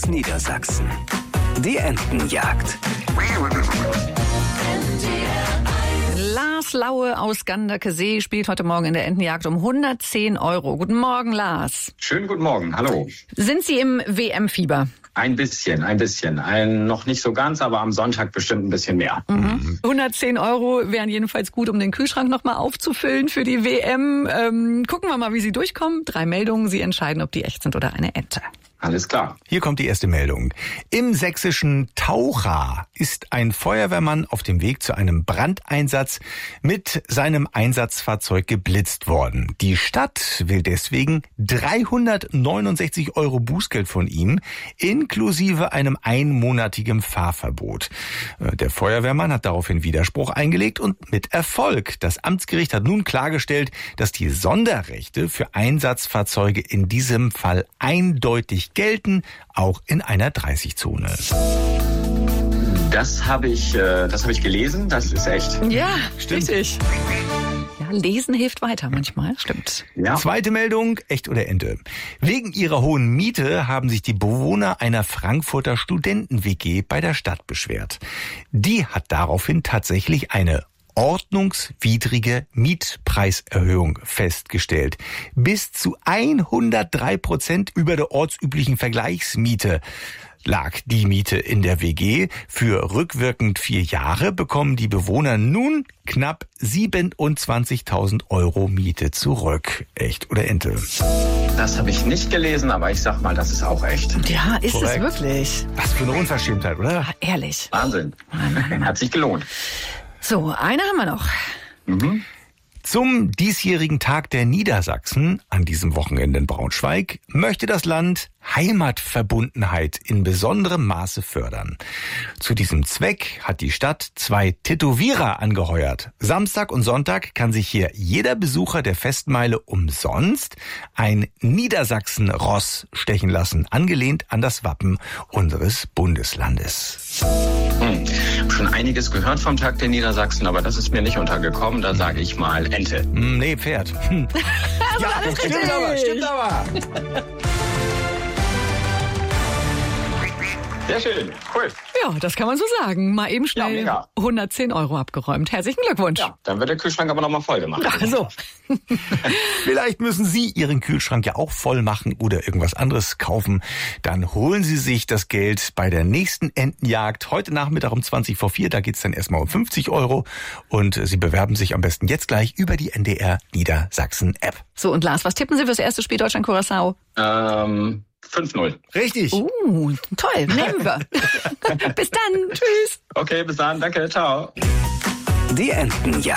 Niedersachsen. Die Entenjagd. Lars Laue aus Ganderkesee spielt heute Morgen in der Entenjagd um 110 €. Guten Morgen, Lars. Schönen guten Morgen, hallo. Sind Sie im WM-Fieber? Ein bisschen. Noch nicht so ganz, aber am Sonntag bestimmt ein bisschen mehr. 110 € wären jedenfalls gut, um den Kühlschrank nochmal aufzufüllen für die WM. Gucken wir mal, wie Sie durchkommen. 3 Meldungen, Sie entscheiden, ob die echt sind oder eine Ente. Alles klar. Hier kommt die erste Meldung. Im sächsischen Taucha ist ein Feuerwehrmann auf dem Weg zu einem Brandeinsatz mit seinem Einsatzfahrzeug geblitzt worden. Die Stadt will deswegen 369 € Bußgeld von ihm, inklusive einem einmonatigen Fahrverbot. Der Feuerwehrmann hat daraufhin Widerspruch eingelegt und mit Erfolg. Das Amtsgericht hat nun klargestellt, dass die Sonderrechte für Einsatzfahrzeuge in diesem Fall eindeutig gelten, auch in einer 30-Zone. Das habe ich gelesen, das ist echt. Ja, stimmt. Richtig. Ja, lesen hilft weiter manchmal, stimmt. Ja. Zweite Meldung, echt oder Ente. Wegen ihrer hohen Miete haben sich die Bewohner einer Frankfurter Studenten-WG bei der Stadt beschwert. Die hat daraufhin tatsächlich eine ordnungswidrige Mietpreiserhöhung festgestellt. Bis zu 103% über der ortsüblichen Vergleichsmiete lag die Miete in der WG. Für rückwirkend 4 Jahre bekommen die Bewohner nun knapp 27.000 € Miete zurück. Echt oder Ente? Das habe ich nicht gelesen, aber ich sag mal, das ist auch echt. Ja, ist Korrekt. es wirklich. Was für eine Unverschämtheit, oder? Ja, ehrlich. Wahnsinn. Mann. Hat sich gelohnt. So, eine haben wir noch. Zum diesjährigen Tag der Niedersachsen an diesem Wochenende in Braunschweig möchte das Land Heimatverbundenheit in besonderem Maße fördern. Zu diesem Zweck hat die Stadt 2 Tätowierer angeheuert. Samstag und Sonntag kann sich hier jeder Besucher der Festmeile umsonst ein Niedersachsen-Ross stechen lassen, angelehnt an das Wappen unseres Bundeslandes. Schon einiges gehört vom Tag der Niedersachsen, aber das ist mir nicht untergekommen. Da sage ich mal Ente. Nee, Pferd. Ja, stimmt aber. Sehr schön, cool. Ja, das kann man so sagen. Mal eben schnell mega. 110 € abgeräumt. Herzlichen Glückwunsch. Ja, dann wird der Kühlschrank aber nochmal voll gemacht. Also. Vielleicht müssen Sie Ihren Kühlschrank ja auch voll machen oder irgendwas anderes kaufen. Dann holen Sie sich das Geld bei der nächsten Entenjagd. Heute Nachmittag um 20:04, da geht's dann erstmal um 50 €. Und Sie bewerben sich am besten jetzt gleich über die NDR Niedersachsen App. So, und Lars, was tippen Sie fürs erste Spiel Deutschland-Curaçao? 5-0. Richtig. Toll, nehmen wir. Bis dann, tschüss. Okay, bis dann, danke, ciao. Die Entenjagd.